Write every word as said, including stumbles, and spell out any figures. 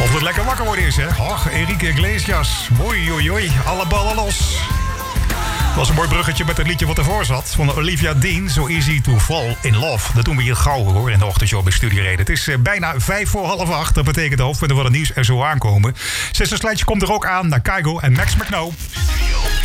Of het lekker wakker worden is, hè? Och, Enrique Iglesias. Mooi, oei, oei. Alle ballen los. Dat was een mooi bruggetje met het liedje wat ervoor zat. Van Olivia Dean, So Easy to Fall in Love. Dat doen we hier gauw, hoor, in de ochtendshow bij Studio Reden. Het is uh, bijna vijf voor half acht. Dat betekent de hoofdpunten van het nieuws er zo aankomen. Zesde slijtje komt er ook aan naar Kygo en Max McNo.